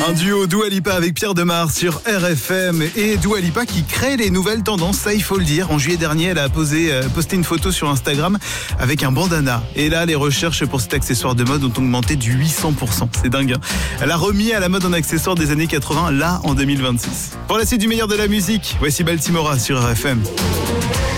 Un duo Dua Lipa avec Pierre Demar sur RFM et Dua Lipa qui crée les nouvelles tendances, ça il faut le dire. En juillet dernier, elle a posté une photo sur Instagram avec un bandana. Et là, les recherches pour cet accessoire de mode ont augmenté du 800%. C'est dingue, hein. Elle a remis à la mode un accessoire des années 80, là en 2026. Pour la suite du meilleur de la musique, voici Baltimora sur RFM.